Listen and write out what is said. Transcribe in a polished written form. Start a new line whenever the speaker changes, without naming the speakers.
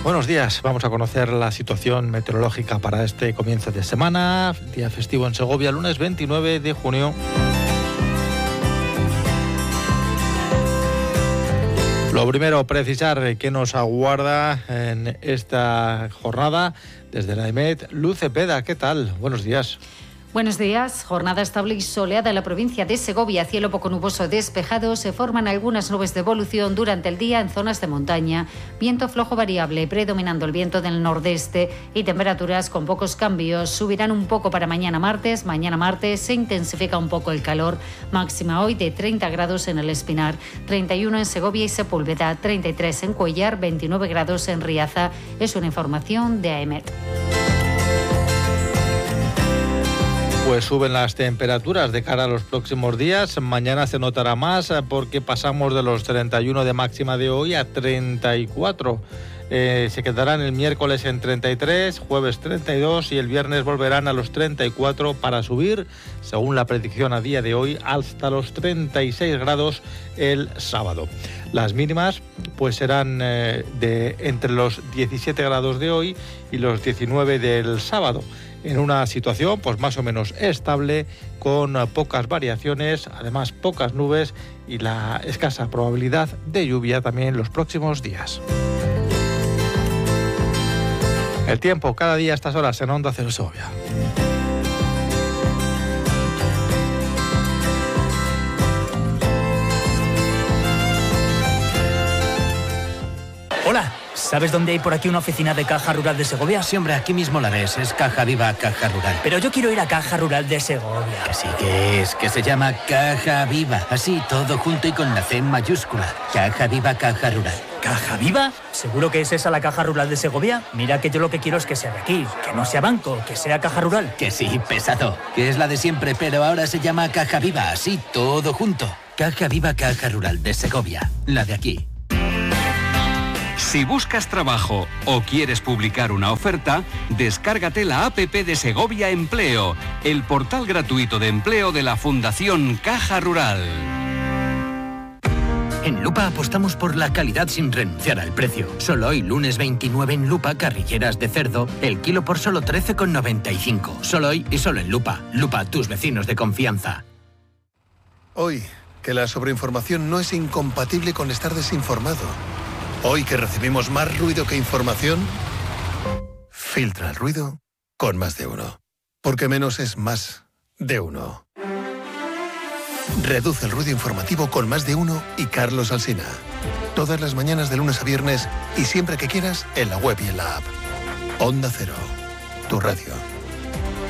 Buenos días, vamos a conocer la situación meteorológica para este comienzo de semana, día festivo en Segovia, lunes 29 de junio. Lo primero, precisar qué nos aguarda en esta jornada desde la EMET. Luz Cepeda, ¿qué tal? Buenos días.
Buenos días. Jornada estable y soleada en la provincia de Segovia. Cielo poco nuboso despejado. Se forman algunas nubes de evolución durante el día en zonas de montaña. Viento flojo variable, predominando el viento del nordeste y temperaturas con pocos cambios. Subirán un poco para mañana martes. Mañana martes se intensifica un poco el calor. Máxima hoy de 30 grados en el Espinar, 31 en Segovia y Sepúlveda, 33 en Cuellar, 29 grados en Riaza. Es una información de AEMET.
Pues suben las temperaturas de cara a los próximos días. Mañana se notará más porque pasamos de los 31 de máxima de hoy a 34. Se quedarán el miércoles en 33, jueves 32 y el viernes volverán a los 34 para subir, según la predicción a día de hoy, hasta los 36 grados el sábado. Las mínimas pues serán de entre los 17 grados de hoy y los 19 del sábado, en una situación pues más o menos estable, con pocas variaciones, además pocas nubes y la escasa probabilidad de lluvia también los próximos días. El tiempo cada día a estas horas en Onda Cero Segovia.
Hola, ¿sabes dónde hay por aquí una oficina de Caja Rural de Segovia?
Sí, hombre, aquí mismo la ves, es Caja Viva, Caja Rural.
Pero yo quiero ir a Caja Rural de Segovia.
Que sí que es, que se llama Caja Viva, así, todo junto y con la C mayúscula. Caja Viva, Caja Rural.
¿Caja Viva? ¿Seguro que es esa la Caja Rural de Segovia? Mira que yo lo que quiero es que sea de aquí, que no sea banco, que sea Caja Rural.
Que sí, pesado, que es la de siempre, pero ahora se llama Caja Viva, así, todo junto. Caja Viva, Caja Rural de Segovia, la de aquí.
Si buscas trabajo o quieres publicar una oferta, descárgate la APP de Segovia Empleo, el portal gratuito de empleo de la Fundación Caja Rural.
En Lupa apostamos por la calidad sin renunciar al precio. Solo hoy, lunes 29 en Lupa, carrilleras de cerdo, el kilo por solo 13,95. Solo hoy y solo en Lupa. Lupa, tus vecinos de confianza.
Hoy, que la sobreinformación no es incompatible con estar desinformado. Hoy que recibimos más ruido que información, filtra el ruido con Más de Uno. Porque menos es más de uno. Reduce el ruido informativo con Más de Uno y Carlos Alsina. Todas las mañanas de lunes a viernes y siempre que quieras en la web y en la app. Onda Cero, tu radio.